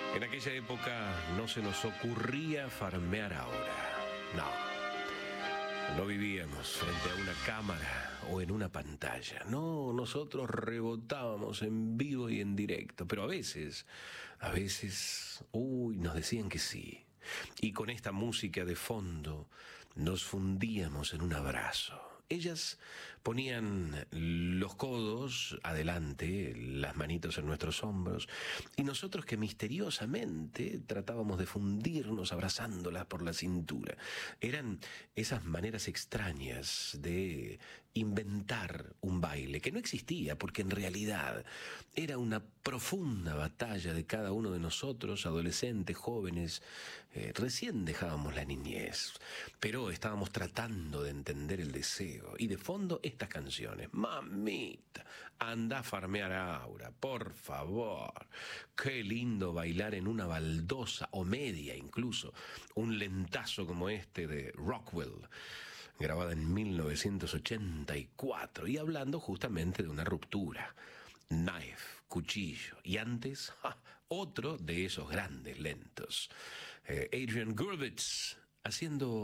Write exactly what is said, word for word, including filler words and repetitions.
En aquella época no se nos ocurría farmear ahora. No. No vivíamos frente a una cámara o en una pantalla. No, nosotros rebotábamos en vivo y en directo. Pero a veces, a veces, uy, nos decían que sí. Y con esta música de fondo nos fundíamos en un abrazo. Ellas ponían los codos adelante, las manitos en nuestros hombros, y nosotros que misteriosamente tratábamos de fundirnos abrazándolas por la cintura. Eran esas maneras extrañas de inventar un baile que no existía, porque en realidad era una profunda batalla de cada uno de nosotros, adolescentes, jóvenes, eh, recién dejábamos la niñez, pero estábamos tratando de entender el deseo. Y de fondo estas canciones. Mamita, anda a farmear a Aura, por favor. Qué lindo bailar en una baldosa o media incluso. Un lentazo como este de Rockwell, grabada en mil novecientos ochenta y cuatro, y hablando justamente de una ruptura. Knife, cuchillo, y antes, ja, otro de esos grandes lentos. Eh, Adrian Gurvitz haciendo